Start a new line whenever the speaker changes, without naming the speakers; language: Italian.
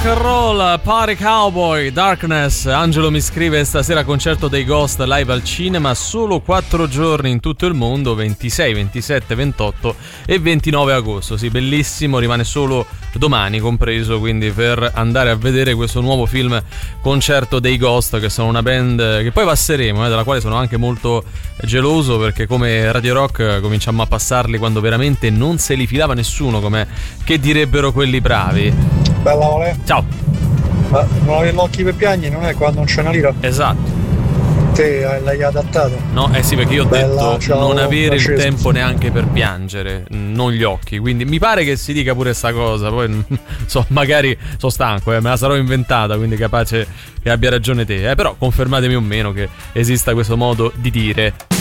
and roll, Party Cowboy, Darkness. Angelo mi scrive: stasera concerto dei Ghost live al cinema, solo 4 giorni in tutto il mondo, 26, 27, 28 e 29 agosto. Sì, bellissimo, rimane solo domani compreso, quindi per andare a vedere questo nuovo film concerto dei Ghost, che sono una band che poi passeremo, della quale sono anche molto geloso, perché come Radio Rock cominciamo a passarli quando veramente non se li filava nessuno, come che direbbero quelli bravi.
Bella Vale.
Ciao.
Ma non avere l'occhio per piangere non è quando non c'è una lira?
Esatto.
Te l'hai adattato?
No, sì, perché io ho detto
ciao,
non avere
Francesco.
il tempo neanche per piangere, non gli occhi, quindi mi pare che si dica pure sta cosa, poi magari sono stanco, me la sarò inventata, quindi capace che abbia ragione te, però confermatemi o meno che esista questo modo di dire.